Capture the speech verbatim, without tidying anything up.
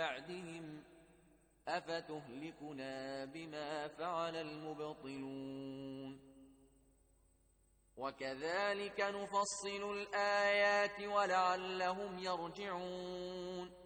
بعدهم أفتهلكنا بما فعل المبطلون وكذلك نفصل الآيات ولعلهم يرجعون